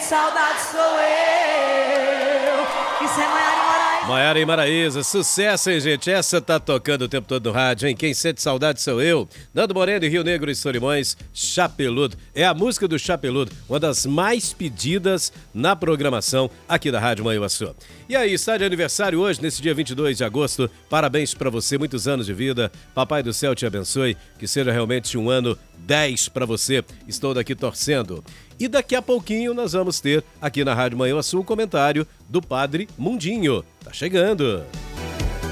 saudade sou eu. Isso é Maiara e Maraíza. Maiara e Maraíza, sucesso, hein, gente? Essa tá tocando o tempo todo no rádio, hein? Quem sente saudade sou eu. Nando Moreno e Rio Negro e Solimões, Chapeludo. É a música do Chapeludo, uma das mais pedidas na programação aqui da Rádio Manhuaçu. E aí, está de aniversário hoje, nesse dia 22 de agosto. Parabéns pra você, muitos anos de vida. Papai do céu te abençoe, que seja realmente um ano 10 pra você. Estou daqui torcendo. E daqui a pouquinho nós vamos ter aqui na Rádio Manhuaçu um comentário do Padre Mundinho. Tá chegando.